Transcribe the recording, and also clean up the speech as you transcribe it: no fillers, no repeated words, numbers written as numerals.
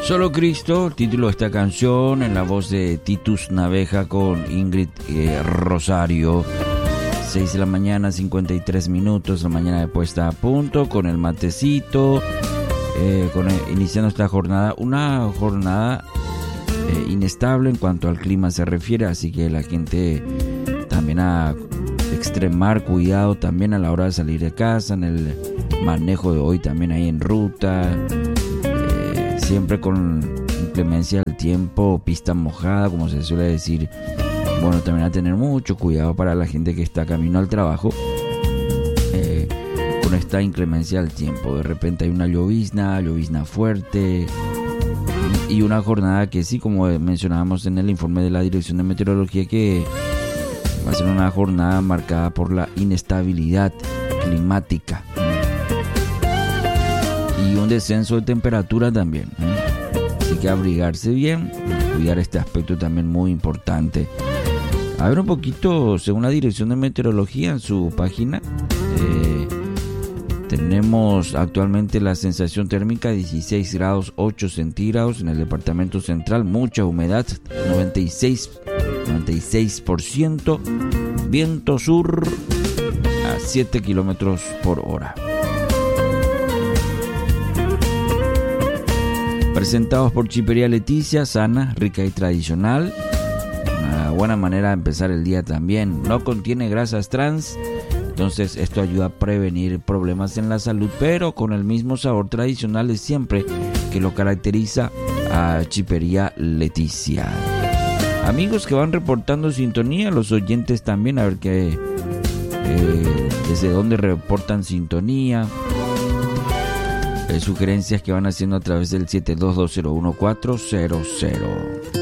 Solo Cristo, título de esta canción en la voz de Titus Naveja con Ingrid Rosario. 6 de la mañana, 53 minutos, la mañana de puesta a punto, con el matecito, iniciando esta jornada, una jornada inestable en cuanto al clima se refiere, así que la gente también a extremar cuidado también a la hora de salir de casa, en el manejo de hoy también ahí en ruta, siempre con inclemencia del tiempo, pista mojada, como se suele decir. Bueno, también a tener mucho cuidado para la gente que está camino al trabajo con esta inclemencia del tiempo. De repente hay una llovizna fuerte y una jornada que sí, como mencionábamos en el informe de la Dirección de Meteorología, que va a ser una jornada marcada por la inestabilidad climática y un descenso de temperatura también, así que abrigarse bien, cuidar este aspecto también muy importante. A ver un poquito, según la Dirección de Meteorología en su página, tenemos actualmente la sensación térmica 16 grados 8 centígrados en el departamento central, mucha humedad, 96%, viento sur a 7 kilómetros por hora. Presentados por Chipería Leticia, sana, rica y tradicional. Una buena manera de empezar el día también. No contiene grasas trans, entonces esto ayuda a prevenir problemas en la salud, pero con el mismo sabor tradicional de siempre que lo caracteriza a Chipería Leticia. Amigos que van reportando sintonía, los oyentes también, a ver qué desde dónde reportan sintonía. Sugerencias que van haciendo a través del 722011400.